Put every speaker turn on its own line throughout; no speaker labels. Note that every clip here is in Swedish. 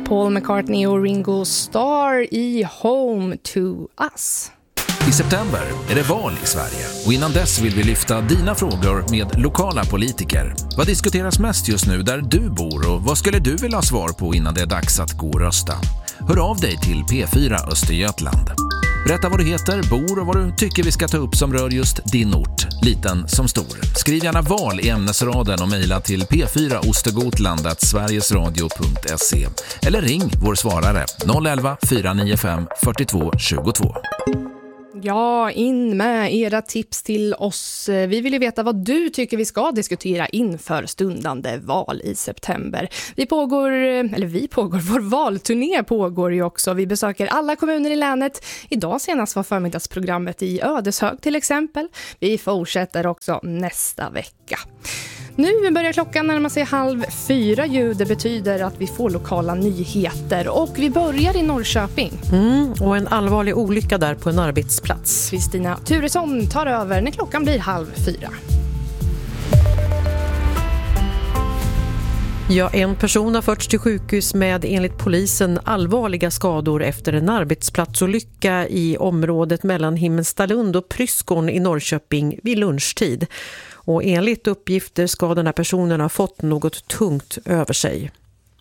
Paul McCartney och Ringo Starr i Home to Us.
I september är det val i Sverige och innan dess vill vi lyfta dina frågor med lokala politiker. Vad diskuteras mest just nu där du bor och vad skulle du vilja ha svar på innan det är dags att gå och rösta? Hör av dig till P4 Östergötland. Berätta vad du heter, bor och vad du tycker vi ska ta upp som rör just din ort, liten som stor. Skriv gärna val i ämnesraden och mejla till p4ostergotland@sverigesradio.se eller ring vår svarare 011 495 42 22.
Ja, in med era tips till oss. Vi vill ju veta vad du tycker vi ska diskutera inför stundande val i september. Vår valturné pågår ju också. Vi besöker alla kommuner i länet. Idag senast var förmiddagsprogrammet i Ödeshög till exempel. Vi fortsätter också nästa vecka. Nu börjar klockan närma sig 3:30. Det betyder att vi får lokala nyheter och vi börjar i Norrköping.
Och en allvarlig olycka där på en arbetsplats.
Kristina Turesson tar över när klockan blir 3:30.
Ja, en person har förts till sjukhus med enligt polisen allvarliga skador efter en arbetsplatsolycka i området mellan Himmelstalund och Pryskon i Norrköping vid lunchtid. Och enligt uppgifter ska den här personen ha fått något tungt över sig.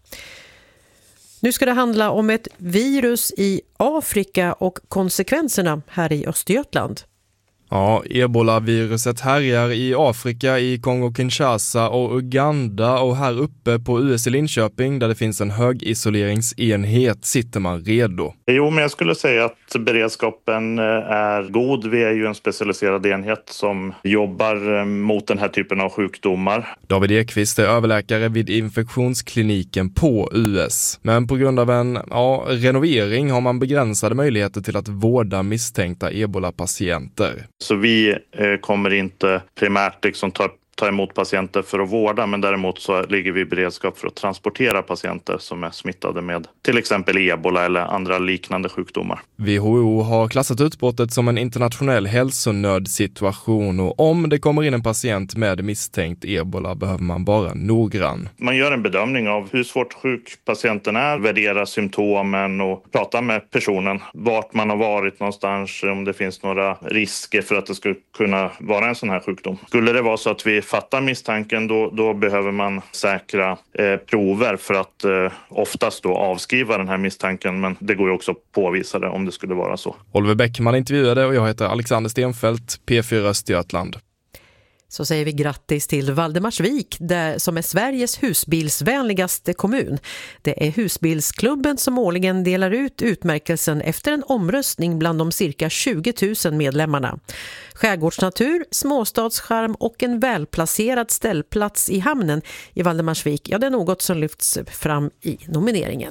Nu ska det handla om ett virus i Afrika och konsekvenserna här i Östergötland.
Ja, ebola-viruset härjar i Afrika, i Kongo-Kinshasa och Uganda, och här uppe på US i Linköping där det finns en högisoleringsenhet sitter man redo.
Jo, men jag skulle säga att beredskapen är god. Vi är ju en specialiserad enhet som jobbar mot den här typen av sjukdomar.
David Ekvist är överläkare vid infektionskliniken på US. Men på grund av en renovering har man begränsade möjligheter till att vårda misstänkta ebola-patienter.
Så vi kommer inte primärt ta emot patienter för att vårda, men däremot så ligger vi i beredskap för att transportera patienter som är smittade med till exempel ebola eller andra liknande sjukdomar.
WHO har klassat utbrottet som en internationell hälsonödsituation, och om det kommer in en patient med misstänkt ebola behöver man vara noggrann.
Man gör en bedömning av hur svårt sjuk patienten är, värderar symptomen och pratar med personen vart man har varit någonstans, om det finns några risker för att det skulle kunna vara en sån här sjukdom. Skulle det vara så att vi fattar misstanken, då behöver man säkra prover för att oftast då avskriva den här misstanken, men det går ju också att påvisa det om det skulle vara så.
Oliver Bäckman intervjuade och jag heter Alexander Stenfeldt, P4 Östergötland.
Så säger vi grattis till Valdemarsvik, som är Sveriges husbilsvänligaste kommun. Det är husbilsklubben som årligen delar ut utmärkelsen efter en omröstning bland de cirka 20 000 medlemmarna. Skärgårdsnatur, småstadscharm och en välplacerad ställplats i hamnen i Valdemarsvik, det är något som lyfts fram i nomineringen.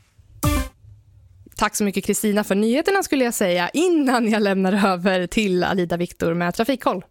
Tack så mycket Kristina för nyheterna skulle jag säga innan jag lämnar över till Alida Viktor med Trafikkoll.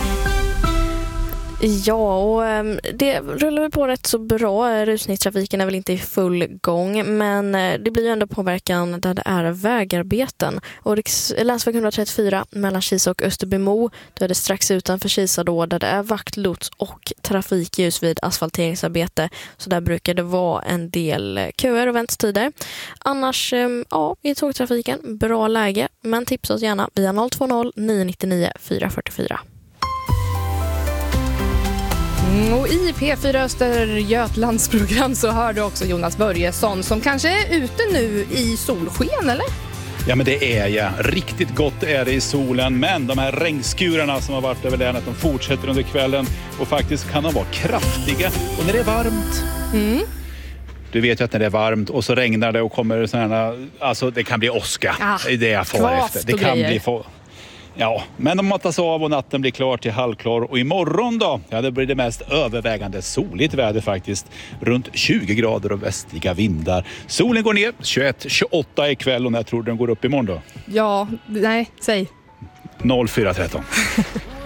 Ja, och det rullar väl på rätt så bra. Rusningstrafiken är väl inte i full gång, men det blir ju ändå påverkan där det är vägarbeten. Och länsväg 134 mellan Kisa och Österbymo, då är det strax utanför Kisa då, där det är vaktlots och trafikljus vid asfalteringsarbete. Så där brukar det vara en del köer och väntetider. Annars, i tågtrafiken, bra läge, men tipsa oss gärna via 020 999 444.
Och i P4 Östergötlands program så hör du också Jonas Börjesson som kanske är ute nu i solsken, eller?
Ja, men det är jag. Riktigt gott är det i solen, men de här regnskurarna som har varit över länet, de fortsätter under kvällen och faktiskt kan de vara kraftiga. Och när det är varmt... Du vet ju att när det är varmt och så regnar det och kommer sådana... Alltså det kan bli åska. Det är jag far efter. Det kan bli... Ja, men de matas av och natten blir klar till halvklar. Och imorgon då? Ja, det blir det mest övervägande soligt väder faktiskt. Runt 20 grader och västliga vindar. Solen går ner 21-28 ikväll, och när tror du den går upp imorgon då?
Ja, nej, säg.
04:13.